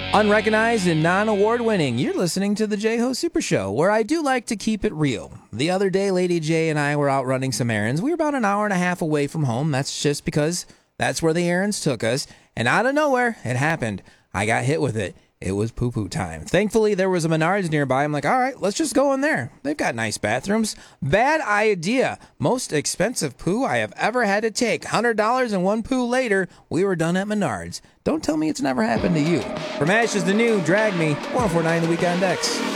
Unrecognized and non-award winning, you're listening to the J-Ho Super Show, where I do like to keep it real. The other day, Lady J and I were out running some errands. We were about an hour and a half away from home. That's just because that's where the errands took us. And out of nowhere, it happened. I got hit with it. It was poo-poo time. Thankfully, there was a Menards nearby. I'm like, all right, let's just go in there. They've got nice bathrooms. Bad idea. Most expensive poo I have ever had to take. $100 and one poo later, we were done at Menards. Don't tell me it's never happened to you. From Ashes to New, Drag Me, 104.9 The Weekend X.